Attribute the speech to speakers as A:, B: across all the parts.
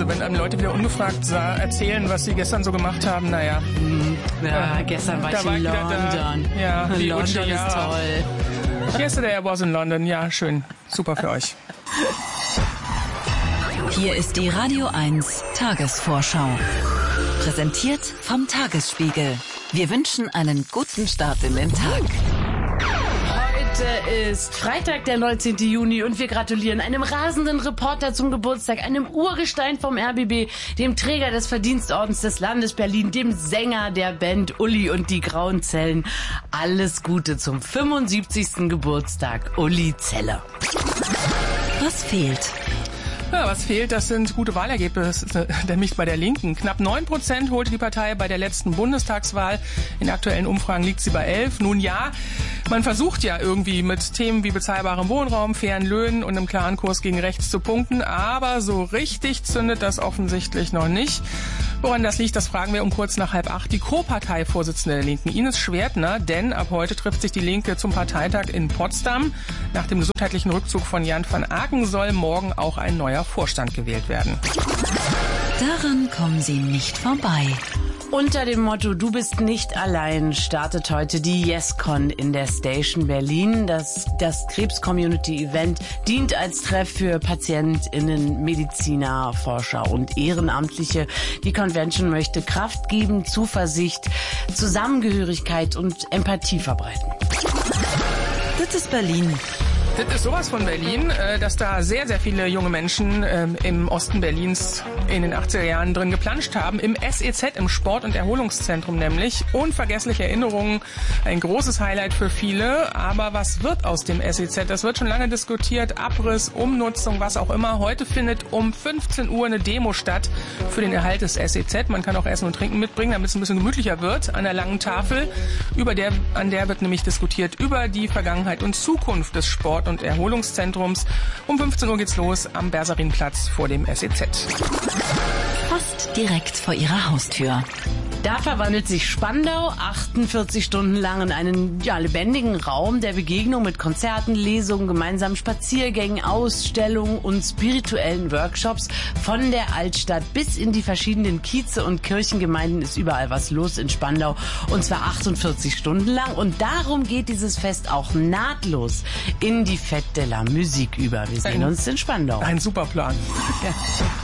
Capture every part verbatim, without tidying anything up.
A: Also wenn einem Leute wieder ungefragt sah, erzählen, was sie gestern so gemacht haben, naja.
B: Ja, äh, gestern war ich in London.
A: Da. Ja, die
B: London
A: Utsche, ja.
B: ist toll.
A: Yesterday I was in London. Ja, schön. Super für euch.
C: Hier ist die Radio eins Tagesvorschau. Präsentiert vom Tagesspiegel. Wir wünschen einen guten Start in den Tag.
B: Heute ist Freitag, der neunzehnten Juni und wir gratulieren einem rasenden Reporter zum Geburtstag, einem Urgestein vom R B B, dem Träger des Verdienstordens des Landes Berlin, dem Sänger der Band Uli und die Grauen Zellen. Alles Gute zum fünfundsiebzigsten Geburtstag, Uli Zeller.
C: Was fehlt?
A: Ja, was fehlt, das sind gute Wahlergebnisse, nämlich bei der Linken. Knapp neun Prozent holte die Partei bei der letzten Bundestagswahl. In aktuellen Umfragen liegt sie bei elf. Nun ja, man versucht ja irgendwie mit Themen wie bezahlbarem Wohnraum, fairen Löhnen und einem klaren Kurs gegen rechts zu punkten, aber so richtig zündet das offensichtlich noch nicht. Woran das liegt, das fragen wir um kurz nach halb acht die Co-Parteivorsitzende der Linken, Ines Schwertner, denn ab heute trifft sich die Linke zum Parteitag in Potsdam. Nach dem gesundheitlichen Rückzug von Jan van Aken soll morgen auch ein neuer Vorstand gewählt werden.
C: Daran kommen Sie nicht vorbei.
B: Unter dem Motto Du bist nicht allein startet heute die YesCon in der Station Berlin. Das, das Krebs-Community-Event dient als Treff für PatientInnen, Mediziner, Forscher und Ehrenamtliche. Die Convention möchte Kraft geben, Zuversicht, Zusammengehörigkeit und Empathie verbreiten.
C: Das ist Berlin.
A: Das ist sowas von Berlin, dass da sehr, sehr viele junge Menschen im Osten Berlins in den achtziger Jahren drin geplanscht haben. Im S E Z, im Sport- und Erholungszentrum nämlich. Unvergessliche Erinnerungen, ein großes Highlight für viele. Aber was wird aus dem S E Z? Das wird schon lange diskutiert. Abriss, Umnutzung, was auch immer. Heute findet um fünfzehn Uhr eine Demo statt für den Erhalt des S E Z. Man kann auch Essen und Trinken mitbringen, damit es ein bisschen gemütlicher wird. An der langen Tafel, über der, an der wird nämlich diskutiert über die Vergangenheit und Zukunft des Sport- und Erholungszentrums. Um fünfzehn Uhr geht's los am Bersarinplatz vor dem S E Z.
C: Fast direkt vor Ihrer Haustür.
B: Da verwandelt sich Spandau achtundvierzig Stunden lang in einen ja, lebendigen Raum der Begegnung mit Konzerten, Lesungen, gemeinsamen Spaziergängen, Ausstellungen und spirituellen Workshops. Von der Altstadt bis in die verschiedenen Kieze und Kirchengemeinden ist überall was los in Spandau. Und zwar achtundvierzig Stunden lang. Und darum geht dieses Fest auch nahtlos in die Fête de la Musique über. Wir sehen ein, uns in Spandau.
A: Ein super Plan.
B: Ja.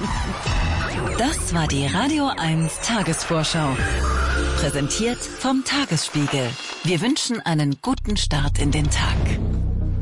C: Das war die Radio eins Tagesvorschau. Präsentiert vom Tagesspiegel. Wir wünschen einen guten Start in den Tag.